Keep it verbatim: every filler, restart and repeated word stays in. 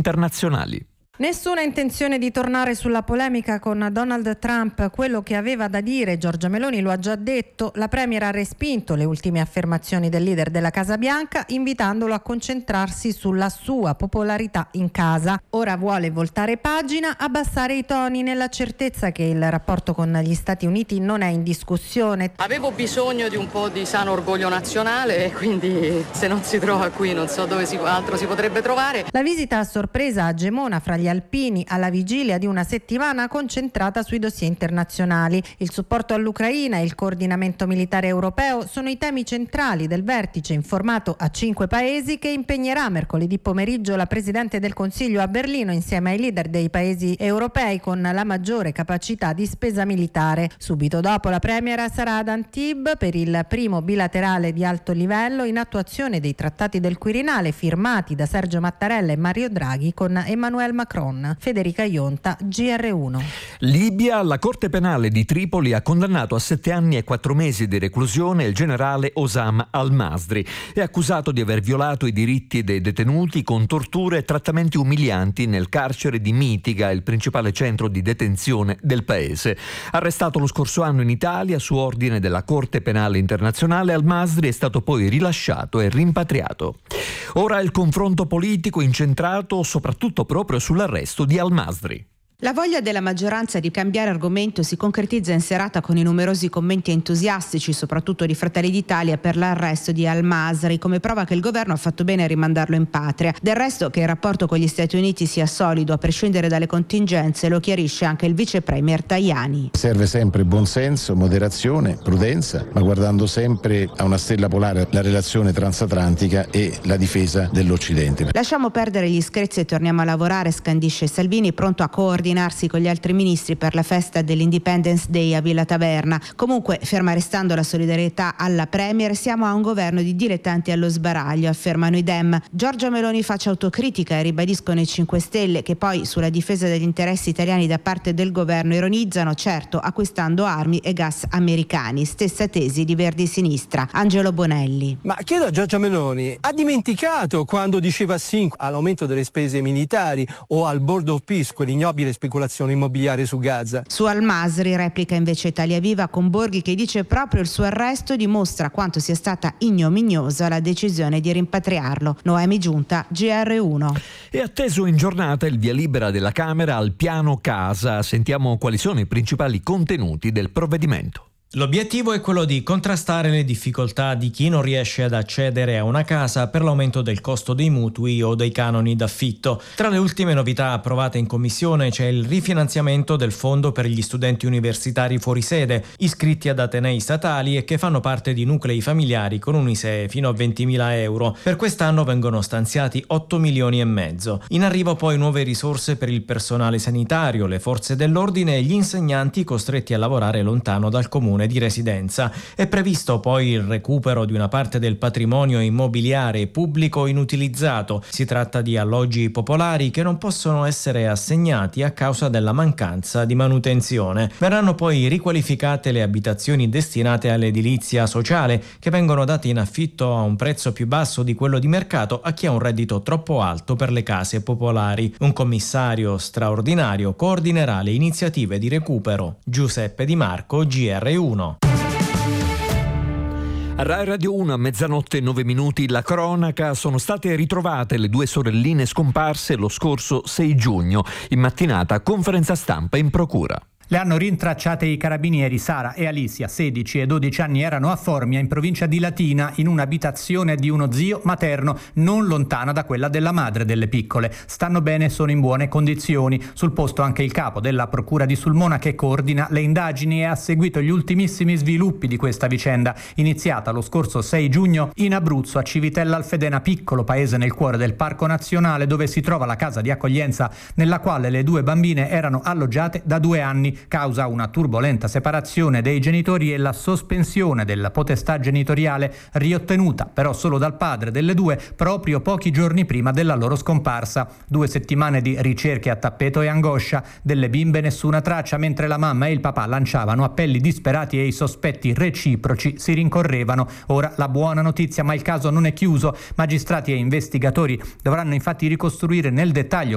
internazionali. Nessuna intenzione di tornare sulla polemica con Donald Trump. Quello che aveva da dire Giorgia Meloni lo ha già detto. La premier ha respinto le ultime affermazioni del leader della Casa Bianca, invitandolo a concentrarsi sulla sua popolarità in casa. Ora vuole voltare pagina, abbassare i toni nella certezza che il rapporto con gli Stati Uniti non è in discussione. Avevo bisogno di un po' di sano orgoglio nazionale e quindi se non si trova qui non so dove si, altro si potrebbe trovare. La visita a sorpresa a Gemona fra gli alpini alla vigilia di una settimana concentrata sui dossier internazionali. Il supporto all'Ucraina e il coordinamento militare europeo sono i temi centrali del vertice informato a cinque paesi che impegnerà mercoledì pomeriggio la Presidente del Consiglio a Berlino insieme ai leader dei paesi europei con la maggiore capacità di spesa militare. Subito dopo la Premier sarà ad Antibes per il primo bilaterale di alto livello in attuazione dei trattati del Quirinale firmati da Sergio Mattarella e Mario Draghi con Emmanuel Macron. Federica Ionta, G R uno. Libia, la Corte Penale di Tripoli ha condannato a sette anni e quattro mesi di reclusione il generale Osam al-Masri. È accusato di aver violato i diritti dei detenuti con torture e trattamenti umilianti nel carcere di Mitiga, il principale centro di detenzione del paese. Arrestato lo scorso anno in Italia su ordine della Corte Penale Internazionale, al-Masri è stato poi rilasciato e rimpatriato. Ora il confronto politico incentrato soprattutto proprio sull'arresto di al-Masri. La voglia della maggioranza di cambiare argomento si concretizza in serata con i numerosi commenti entusiastici, soprattutto di Fratelli d'Italia, per l'arresto di al-Masri, come prova che il governo ha fatto bene a rimandarlo in patria. Del resto, che il rapporto con gli Stati Uniti sia solido a prescindere dalle contingenze lo chiarisce anche il vice premier Tajani. Serve sempre buonsenso, moderazione, prudenza, ma guardando sempre a una stella polare la relazione transatlantica e la difesa dell'Occidente. Lasciamo perdere gli scherzi e torniamo a lavorare, scandisce Salvini, pronto a coordinare con gli altri ministri per la festa dell'Independence Day a Villa Taverna. Comunque, ferma restando la solidarietà alla Premier, siamo a un governo di dilettanti allo sbaraglio, affermano i Dem. Giorgia Meloni faccia autocritica e ribadiscono i cinque Stelle che poi sulla difesa degli interessi italiani da parte del governo ironizzano, certo acquistando armi e gas americani. Stessa tesi di Verdi Sinistra. Angelo Bonelli. Ma chiedo a Giorgia Meloni, ha dimenticato quando diceva sì all'aumento delle spese militari o al Board of Peace, quell'ignobile speculazione immobiliare su Gaza? Su al-Masri replica invece Italia Viva con Borghi che dice proprio il suo arresto dimostra quanto sia stata ignominiosa la decisione di rimpatriarlo. Noemi Giunta, G R uno. È atteso in giornata il via libera della Camera al piano casa. Sentiamo quali sono i principali contenuti del provvedimento. L'obiettivo è quello di contrastare le difficoltà di chi non riesce ad accedere a una casa per l'aumento del costo dei mutui o dei canoni d'affitto. Tra le ultime novità approvate in commissione c'è il rifinanziamento del fondo per gli studenti universitari fuori sede, iscritti ad atenei statali e che fanno parte di nuclei familiari con un I S E E fino a ventimila euro. Per quest'anno vengono stanziati otto milioni e mezzo. In arrivo poi nuove risorse per il personale sanitario, le forze dell'ordine e gli insegnanti costretti a lavorare lontano dal comune di residenza. È previsto poi il recupero di una parte del patrimonio immobiliare pubblico inutilizzato. Si tratta di alloggi popolari che non possono essere assegnati a causa della mancanza di manutenzione. Verranno poi riqualificate le abitazioni destinate all'edilizia sociale, che vengono date in affitto a un prezzo più basso di quello di mercato a chi ha un reddito troppo alto per le case popolari. Un commissario straordinario coordinerà le iniziative di recupero. Giuseppe Di Marco, G R uno. Rai Radio uno a mezzanotte e nove minuti la cronaca. Sono state ritrovate le due sorelline scomparse lo scorso sei giugno. In mattinata conferenza stampa in procura. Le hanno rintracciate i carabinieri. Sara e Alicia, sedici e dodici anni, erano a Formia, in provincia di Latina, in un'abitazione di uno zio materno non lontana da quella della madre delle piccole. Stanno bene e sono in buone condizioni. Sul posto anche il capo della procura di Sulmona, che coordina le indagini e ha seguito gli ultimissimi sviluppi di questa vicenda, iniziata lo scorso sei giugno in Abruzzo, a Civitella Alfedena, piccolo paese nel cuore del Parco Nazionale, dove si trova la casa di accoglienza nella quale le due bambine erano alloggiate da due anni. Causa una turbolenta separazione dei genitori e la sospensione della potestà genitoriale, riottenuta però solo dal padre delle due proprio pochi giorni prima della loro scomparsa. Due settimane di ricerche a tappeto e angoscia, delle bimbe nessuna traccia, mentre la mamma e il papà lanciavano appelli disperati e i sospetti reciproci si rincorrevano. Ora la buona notizia, ma il caso non è chiuso. Magistrati e investigatori dovranno infatti ricostruire nel dettaglio